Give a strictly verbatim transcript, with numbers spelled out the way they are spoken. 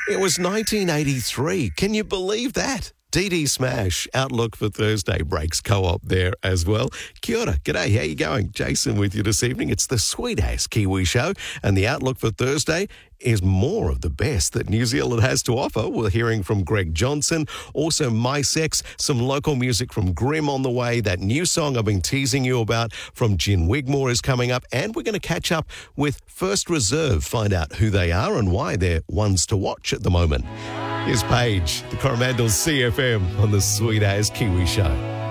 It was nineteen eighty-three. Can you believe that? D D Smash, Outlook for Thursday breaks co-op there as well. Kia ora, g'day, how you going? Jason with you this evening. It's the Sweet Ass Kiwi Show, and the Outlook for Thursday is more of the best that New Zealand has to offer. We're hearing from Greg Johnson, also My Sex, some local music from Grimm on the way. That new song I've been teasing you about from Gin Wigmore is coming up, and we're going to catch up with First Reserve, find out who they are and why they're ones to watch at the moment. Here's Paige, the Coromandel C F M on the Sweet As Kiwi Show.